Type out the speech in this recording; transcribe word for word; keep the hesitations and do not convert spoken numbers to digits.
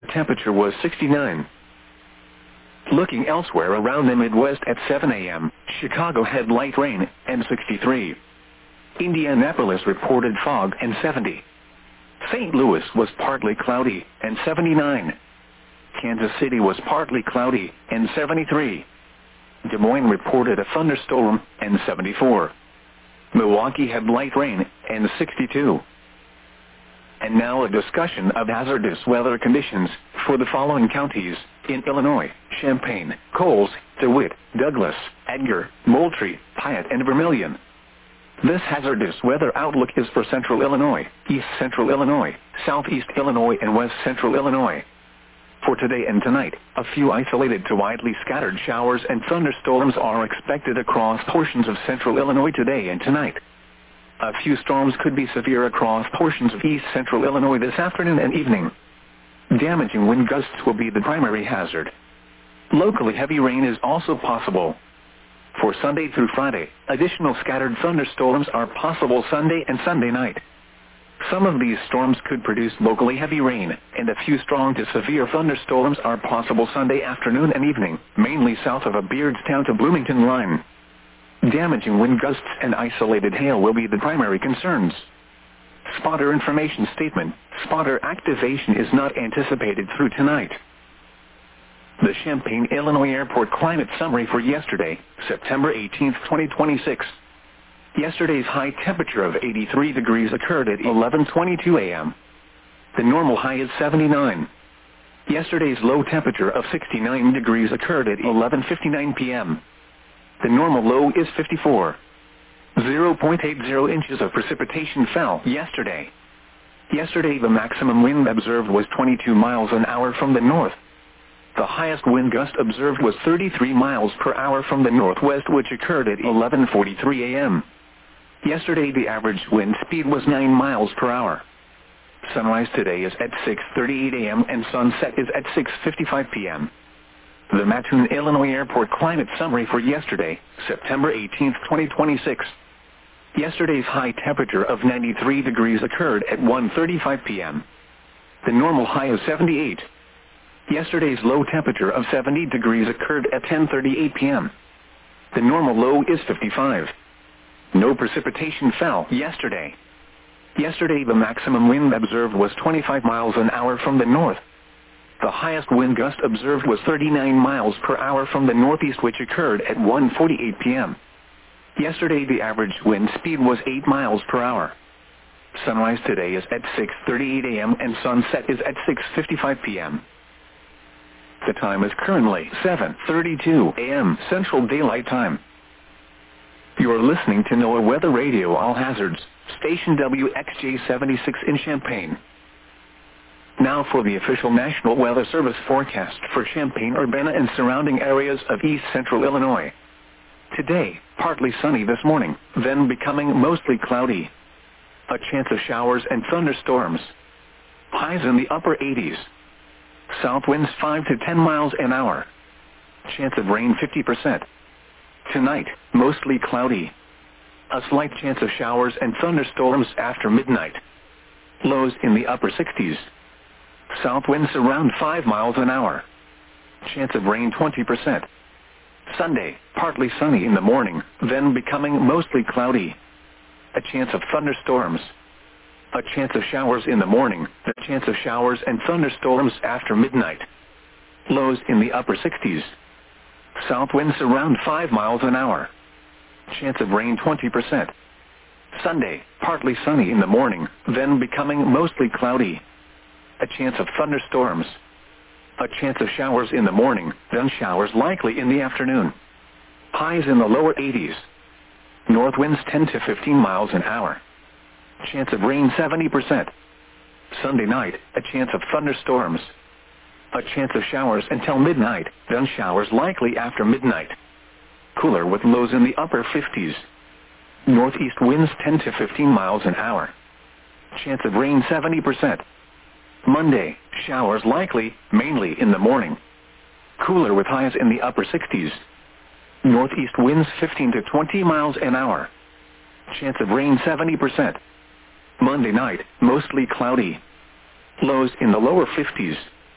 Temperature was sixty-nine. Looking elsewhere around the Midwest at seven a m, Chicago had light rain, and sixty-three. Indianapolis reported fog, and seventy. Saint Louis was partly cloudy, and seventy-nine. Kansas City was partly cloudy, and seventy-three. Des Moines reported a thunderstorm, and seventy-four. Milwaukee had light rain, and sixty-two. And now a discussion of hazardous weather conditions for the following counties in Illinois: Champaign, Coles, DeWitt, Douglas, Edgar, Moultrie, Piatt, and Vermilion. This hazardous weather outlook is for Central Illinois, East Central Illinois, Southeast Illinois, and West Central Illinois. For today and tonight, a few isolated to widely scattered showers and thunderstorms are expected across portions of Central Illinois today and tonight. A few storms could be severe across portions of East Central Illinois this afternoon and evening. Damaging wind gusts will be the primary hazard. Locally heavy rain is also possible. For Sunday through Friday, additional scattered thunderstorms are possible Sunday and Sunday night. Some of these storms could produce locally heavy rain, and a few strong to severe thunderstorms are possible Sunday afternoon and evening, mainly south of a Beardstown to Bloomington line. Damaging wind gusts and isolated hail will be the primary concerns. Spotter information statement: spotter activation is not anticipated through tonight. The Champaign, Illinois Airport climate summary for yesterday, September eighteenth, twenty twenty-six. Yesterday's high temperature of eighty-three degrees occurred at eleven twenty-two a m The normal high is seventy-nine. Yesterday's low temperature of sixty-nine degrees occurred at eleven fifty-nine p m The normal low is fifty-four. zero point eight zero inches of precipitation fell yesterday. Yesterday the maximum wind observed was twenty-two miles an hour from the north. The highest wind gust observed was thirty-three miles per hour from the northwest, which occurred at eleven forty-three a m Yesterday the average wind speed was nine miles per hour. Sunrise today is at six thirty-eight a m and sunset is at six fifty-five p m The Mattoon, Illinois Airport climate summary for yesterday, September eighteenth, twenty twenty-six. Yesterday's high temperature of ninety-three degrees occurred at one thirty-five p m The normal high is seventy-eight. Yesterday's low temperature of seventy degrees occurred at ten thirty-eight p m The normal low is fifty-five. No precipitation fell yesterday. Yesterday the maximum wind observed was twenty-five miles an hour from the north. The highest wind gust observed was thirty-nine miles per hour from the northeast, which occurred at one forty-eight p m Yesterday the average wind speed was eight miles per hour. Sunrise today is at six thirty-eight a m and sunset is at six fifty-five p m The time is currently seven thirty-two a m Central Daylight Time. You are listening to NOAA Weather Radio All Hazards, station W X J seventy-six in Champaign. Now for the official National Weather Service forecast for Champaign, Urbana, and surrounding areas of East Central Illinois. Today, partly sunny this morning, then becoming mostly cloudy. A chance of showers and thunderstorms. Highs in the upper eighties. South winds five to ten miles an hour. Chance of rain fifty percent. Tonight, mostly cloudy. A slight chance of showers and thunderstorms after midnight. Lows in the upper sixties. South winds around five miles an hour. Chance of rain twenty percent. Sunday, partly sunny in the morning, then becoming mostly cloudy. A chance of thunderstorms. A chance of showers in the morning, a chance of showers and thunderstorms after midnight. Lows in the upper sixties. South winds around five miles an hour. Chance of rain twenty percent. Sunday, partly sunny in the morning, then becoming mostly cloudy. A chance of thunderstorms. A chance of showers in the morning, then showers likely in the afternoon. Highs in the lower eighties. North winds ten to fifteen miles an hour. Chance of rain seventy percent. Sunday night, a chance of thunderstorms. A chance of showers until midnight, then showers likely after midnight. Cooler with lows in the upper fifties. Northeast winds ten to fifteen miles an hour. Chance of rain seventy percent. Monday, showers likely, mainly in the morning. Cooler with highs in the upper sixties. Northeast winds fifteen to twenty miles an hour. Chance of rain seventy percent. Monday night, mostly cloudy. Lows in the lower fifties.